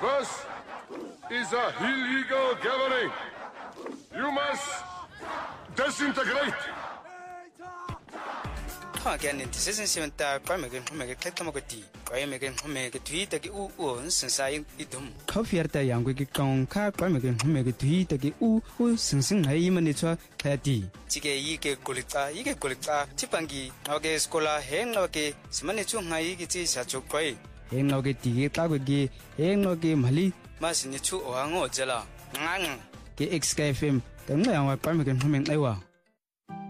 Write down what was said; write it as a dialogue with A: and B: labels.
A: This is a illegal gathering. You must disintegrate.
B: Again, this isn't seven that Quamigan Homega Catamogati, Quamigan Homega tweet the wounds and saying idum. Coffee at the young wicked con car Quamigan Homega tweet the sensing Haimanitua Tati. Tige Ike Gulita, Ike Gulita, Tipangi, Noge Scola, Henoge, Smanitu Haigiti Sachoquay, Henoge Tigagi, Henoge Mali, Masinitu or Ango Jella, Nang, Ge XKFM, the Quamigan Homing Ewa.